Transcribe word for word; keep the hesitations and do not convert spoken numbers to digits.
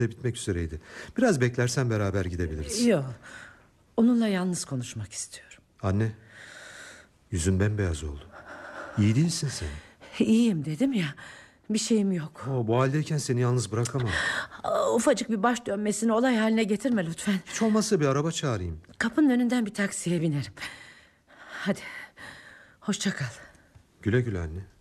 de bitmek üzereydi. Biraz beklersen beraber gidebiliriz. Yok. Onunla yalnız konuşmak istiyorum. Anne, yüzün bembeyaz oldu. İyi değilsin sen. İyiyim dedim ya. Bir şeyim yok. Oo, bu haldeyken seni yalnız bırakamam. Aa, ufacık bir baş dönmesini olay haline getirme lütfen. Hiç olmazsa bir araba çağırayım. Kapının önünden bir taksiye binerim. Hadi. Hoşça kal. Güle güle anne.